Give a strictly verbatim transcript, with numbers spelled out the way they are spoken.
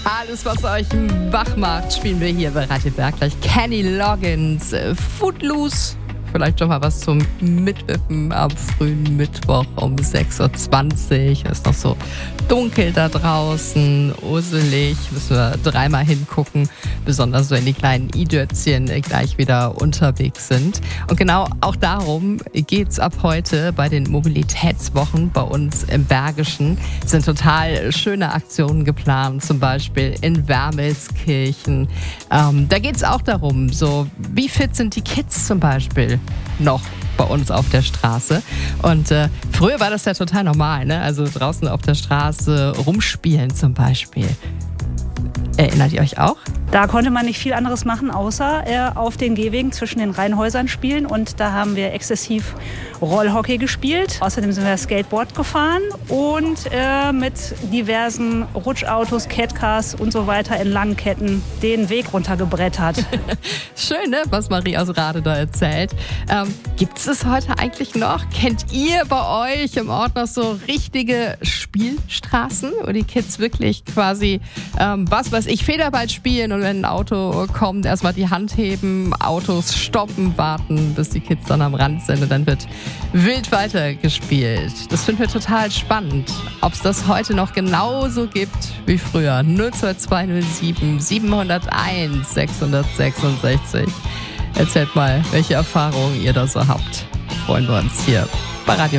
Alles, was euch wach macht, spielen wir hier bei Radio Bergleich. Kenny Loggins, Footloose. Vielleicht schon mal was zum Mitwippen am frühen Mittwoch um sechs Uhr zwanzig. Es ist noch so dunkel da draußen, uselig. Müssen wir dreimal hingucken, besonders wenn die kleinen I-Dötzchen gleich wieder unterwegs sind. Und genau auch darum geht's ab heute bei den Mobilitätswochen bei uns im Bergischen. Es sind total schöne Aktionen geplant, zum Beispiel in Wermelskirchen. Ähm, da geht's auch darum, so wie fit sind die Kids zum Beispiel noch bei uns auf der Straße. Und äh, früher war das ja total normal, ne? Also draußen auf der Straße rumspielen zum Beispiel. Erinnert ihr euch auch? Da konnte man nicht viel anderes machen, außer äh, auf den Gehwegen zwischen den Reihenhäusern spielen. Und da haben wir exzessiv Rollhockey gespielt. Außerdem sind wir Skateboard gefahren und äh, mit diversen Rutschautos, Catcars und so weiter in langen Ketten den Weg runtergebrettert. Schön, ne? Was Marie aus Rade da erzählt. Ähm, Gibt es es heute eigentlich noch? Kennt ihr bei euch im Ort noch so richtige Spielstraßen, wo die Kids wirklich quasi, ähm, was weiß ich, Federball spielen und wenn ein Auto kommt, erstmal die Hand heben, Autos stoppen, warten, bis die Kids dann am Rand sind und dann wird wild weitergespielt. Das finden wir total spannend. Ob es das heute noch genauso gibt wie früher. null zwei zwei null sieben sieben null eins sechs sechs sechs. Erzählt mal, welche Erfahrungen ihr da so habt. Freuen wir uns hier bei Radio